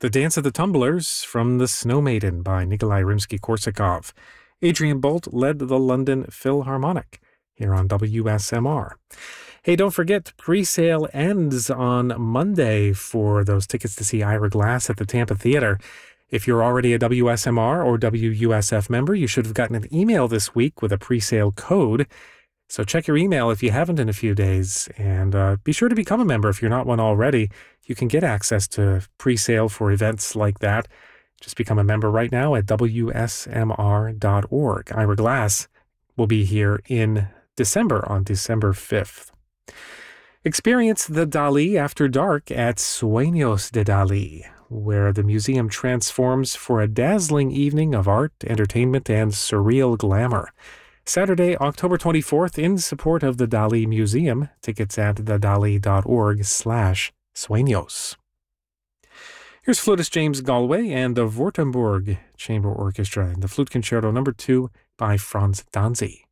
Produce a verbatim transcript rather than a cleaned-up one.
The Dance of the Tumblers from The Snow Maiden by Nikolai Rimsky-Korsakov. Adrian Bolt led the London Philharmonic here on W S M R. Hey, don't forget, pre-sale ends on Monday for those tickets to see Ira Glass at the Tampa Theater. If you're already a W S M R or W U S F member, you should have gotten an email this week with a pre-sale code. So check your email if you haven't in a few days, and uh, be sure to become a member if you're not one already. You can get access to pre-sale for events like that. Just become a member right now at W S M R dot org. Ira Glass will be here in December, on December fifth. Experience the Dali After Dark at Sueños de Dali, where the museum transforms for a dazzling evening of art, entertainment, and surreal glamour. Saturday, October twenty-fourth, in support of the Dali Museum. Tickets at thedali.org slash Sueños. Here's flutist James Galway and the Württemberg Chamber Orchestra in the Flute Concerto number two by Franz Danzi.